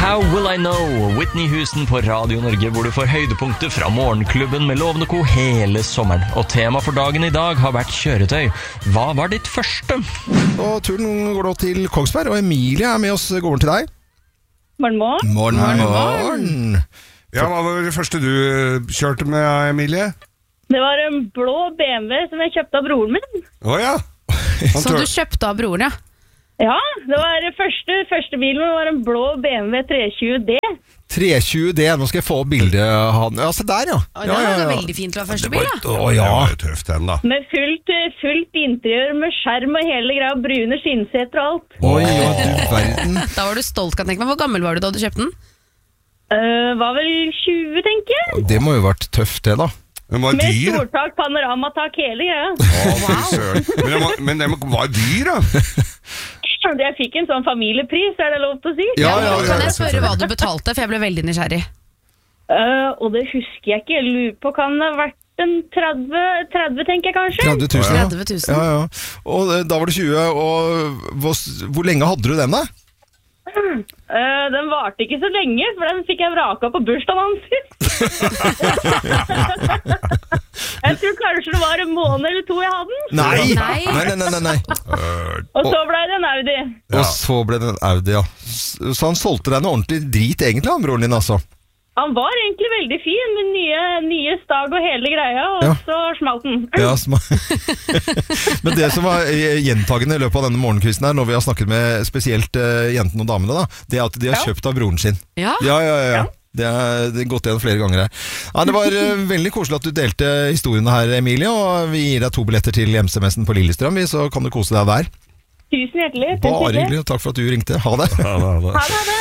How Will I Know? Whitney Houston på Radio Norge, hvor du får høydepunkter fra morgenklubben med Lovende Co hele sommeren. Og tema for dagen i dag har vært kjøretøy. Hva var ditt første? Og turen går da til Kongsberg, og Emilie er med oss. God morgen til deg. Morgen. Morgen. Ja, hva var det første du kjørte med, Emilie? Det var en blå BMW som jeg kjøpte av broren min. Åja. Så du kjøpte av broren, ja? Ja, det var første bilen var en blå BMW 320D. 320D, nå skal jeg få opp bildet av han. Ja, se der, ja. Det var veldig fint til å være første bil, da. Det var jo tøft den da. Med fullt interiør, med skjerm og hele greia, brune skinnseter og alt. Oi, ja, du verden. Da var du stolt, kan jeg tenke meg. Hvor gammel var du da du kjøpte den? Var vel 20, tenker jeg. Det må jo ha vært tøft det da. Den var Med dyr. stortak, panoramatak, hele greia. Men den var dyr da. Jeg fikk en sånn familiepris, er det lov til å si? Ja, Kan jeg spørre hva du betalte, for jeg ble veldig nysgjerrig. Og det husker jeg ikke. Jeg lurer på, kan det ha vært en 30 tenker jeg kanskje? 30 000, ja. 30 000. Ja. Og da var du 20, og hvor lenge hadde du den da? Den varte ikke så lenge, for den fikk jeg vraka på bursdagen hans. Jeg tror kanskje det var en måned eller 2 jeg hadde den. Nei. Og så ble det en Audi. Og så ble det en Audi, ja. Så han solgte deg noe ordentlig drit egentlig, han broren din altså. Han var egentlig veldig fin, med nye stag og hele greia, og så smalt den. Ja, men det som var gjentagende i løpet av denne morgenkvisten her, når vi har snakket med spesielt jentene og damene da, det er at de har kjøpt av broren sin. Ja. Det er gått igjen flere ganger her. Ja, det var veldig koselig at du delte historiene her, Emilie, og vi gir deg 2 billetter til hjemsemessen på Lillestrøm, så kan du kose deg der. Tusen hjertelig. Bare hyggelig, og takk for at du ringte. Ha det. Ha det.